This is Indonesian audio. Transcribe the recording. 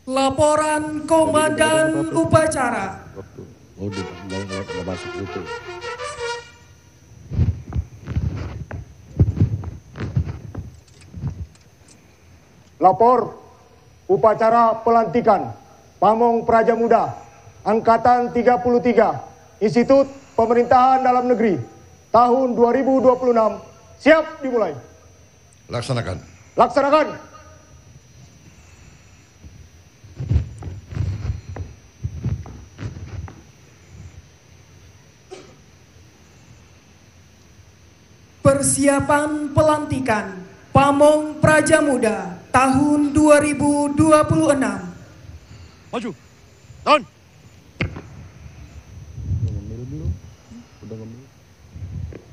Laporan Komandan Upacara. Udah masuk itu. Lapor upacara pelantikan Pamong Praja Muda Angkatan 33 Institut Pemerintahan Dalam Negeri tahun 2026 siap dimulai. Laksanakan. Laksanakan. Persiapan pelantikan Pamong Praja Muda tahun 2026. Maju. Tahun.